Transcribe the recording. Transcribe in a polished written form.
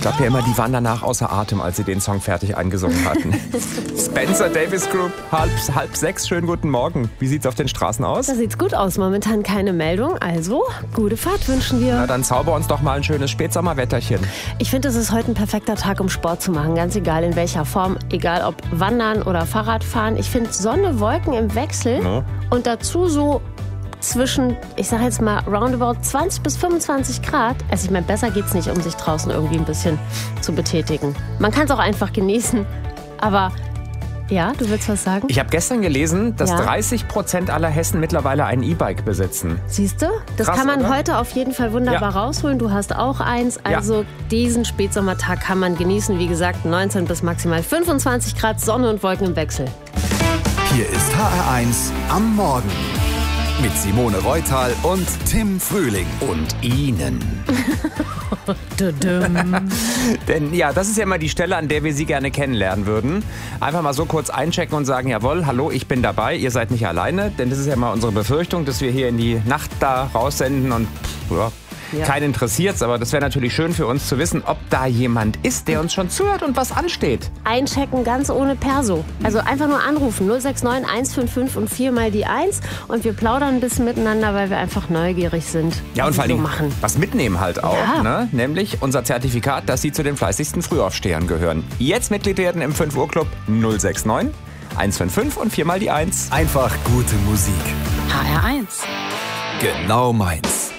glaube ja immer, die waren danach außer Atem, als sie den Song fertig eingesungen hatten. Spencer Davis Group, halb sechs, schönen guten Morgen. Wie sieht's auf den Straßen aus? Da sieht's gut aus, momentan keine Meldung, also gute Fahrt wünschen wir. Na, dann zauber uns doch mal ein schönes Spätsommerwetterchen. Ich finde, es ist heute ein perfekter Tag, um Sport zu machen, ganz egal in welcher Form, egal ob Wandern oder Fahrradfahren. Ich finde Sonne, Wolken im Wechsel und dazu so zwischen, ich sage jetzt mal, roundabout 20 bis 25 Grad. Also ich meine, besser geht's nicht, um sich draußen irgendwie ein bisschen zu betätigen. Man kann es auch einfach genießen, aber ja, du willst was sagen? Ich habe gestern gelesen, dass 30% aller Hessen mittlerweile ein E-Bike besitzen. Siehst du? Das krass, kann man heute auf jeden Fall wunderbar rausholen. Du hast auch eins. Also diesen Spätsommertag kann man genießen. Wie gesagt, 19 bis maximal 25 Grad, Sonne und Wolken im Wechsel. Hier ist HR1 am Morgen. Mit Simone Reutal und Tim Frühling. Und Ihnen. Denn ja, das ist ja immer die Stelle, an der wir Sie gerne kennenlernen würden. Einfach mal so kurz einchecken und sagen, jawohl, hallo, ich bin dabei, ihr seid nicht alleine. Denn das ist ja immer unsere Befürchtung, dass wir hier in die Nacht da raussenden und keinen interessiert's. Aber das wäre natürlich schön für uns zu wissen, ob da jemand ist, der uns schon zuhört und was ansteht. Einchecken ganz ohne Perso. Also einfach nur anrufen. 069 155 und 4 mal die 1. Und wir plaudern ein bisschen miteinander, weil wir einfach neugierig sind. Ja, und vor allem was mitnehmen halt auch. Ja. Ne? Nämlich unser Zertifikat, dass Sie zu den fleißigsten Frühaufstehern gehören. Jetzt Mitglied werden im 5 Uhr Club 069 155 und 4 mal die 1. Einfach gute Musik. HR1. Genau meins.